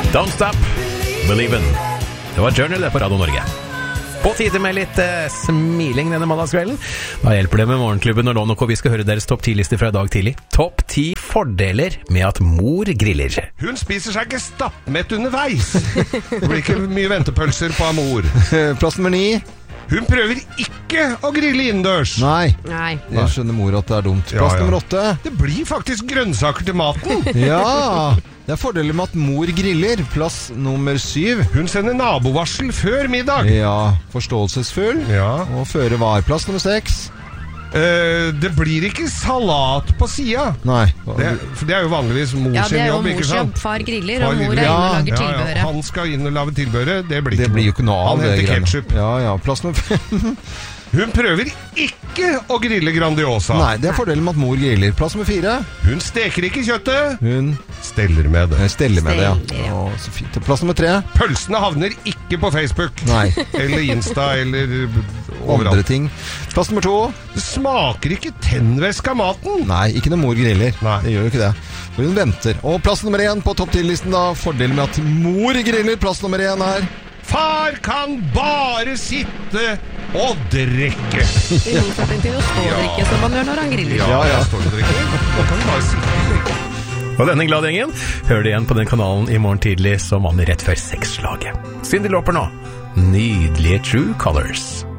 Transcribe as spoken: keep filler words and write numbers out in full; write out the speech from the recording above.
Don't Stop Believin'. Det var Journey det på Radio Norge. På tide med litt eh, smiling denne mandagskvelden. Da hjelper det med Morgenklubben og Lån og K. Vi skal høre deres topp ti-lister fra i dag tidlig. Topp ti fordeler med at mor griller. Hun spiser seg ikke stappmett underveis. Det blir ikke mye ventepølser på mor. Plass nummer ni. Hun prøver ikke å grille innendørs. Nei. Nei. Jeg skjønner mor at det er dumt. Plass Ja, ja. nummer åtte. Det blir faktisk grønnsaker til maten. Ja, det er fordeler med at mor griller. Plass nummer syv. Hun sender nabovarsel før middag. Ja, forståelsesfull. Ja. Og føre var. Plass nummer seks. Eh, det blir ikke salat på siden. Nei. Det, for det er jo vanligvis mor Ja, sin det er jo jobb, ikke mors sant? jobb. Far griller, Far og mor griller. er inne og Ja, lager Ja, ja, tilbehøret. han skal inn og lage tilbehøret. Det blir Det ikke blir jo ikke noe av Han det henter greiene. ketchup. Ja, ja. Plass nummer fem. Hun prøver ikke å grille Grandiosa. Nei, det er fordelen med at mor griller. Plass nummer fire. Hun steker ikke kjøttet. Hun Steller med det. steller med det, Steller, ja. ja. Å, så fint. Plass nummer tre. Pølsene havner ikke på Facebook. Nei. Eller Insta, eller Andre overalt. ting. Plass nummer to. Det smaker ikke tennvæske av maten. Nei, ikke når mor griller. Nei. Det gjør jo ikke det. For hun venter. Og plass nummer én på topp ti-listen da. Fordelen med at mor griller. Plass nummer én er Far kan bare sitte og drikke. I motsetning til å stå og drikke som han gjør når han griller. Ja, ja. Står det og drikker. Da kan du bare sitte og drikke. Og denne glade gjengen hører du igjen på den kanalen i morgen tidlig som vanlig rett før seks-slaget. Cyndi Lauper nå. Nydelige True Colors.